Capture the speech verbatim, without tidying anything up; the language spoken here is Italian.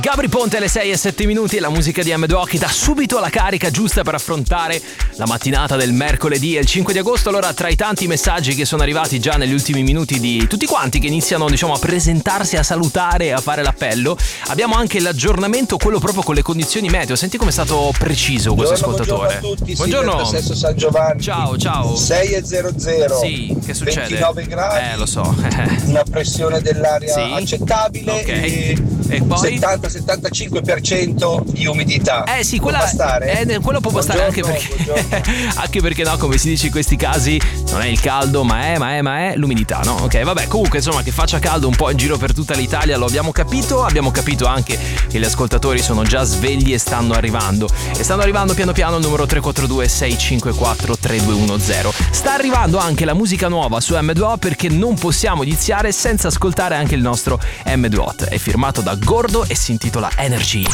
Gabri Ponte alle sei e sette minuti e la musica di M due O che dà subito la carica giusta per affrontare la mattinata del mercoledì, il cinque di agosto. Allora, tra i tanti messaggi che sono arrivati già negli ultimi minuti di tutti quanti che iniziano, diciamo, a presentarsi, a salutare e a fare l'appello, abbiamo anche l'aggiornamento, quello proprio con le condizioni meteo. Senti come è stato preciso questo buongiorno, ascoltatore. Buongiorno a tutti, buongiorno. Sì, Sesso San Giovanni. Ciao, ciao. sei e zero zero. Sì, che succede? ventinove gradi. Eh, lo so. Una pressione dell'aria sì. accettabile. Ok. E, e poi? settanta settantacinque per cento di umidità. Eh sì, quella può bastare? Eh, quello può bastare anche perché anche perché no, come si dice in questi casi, non è il caldo, ma è, ma è, ma è l'umidità, no? Ok, vabbè, comunque insomma che faccia caldo un po' in giro per tutta l'Italia lo abbiamo capito, abbiamo capito anche che gli ascoltatori sono già svegli e stanno arrivando. E stanno arrivando piano piano il numero tre quattro due sei cinque quattro tre due uno zero. Sta arrivando anche la musica nuova su M due O perché non possiamo iniziare senza ascoltare anche il nostro M due O. È firmato da Gordo e si intitola Energy.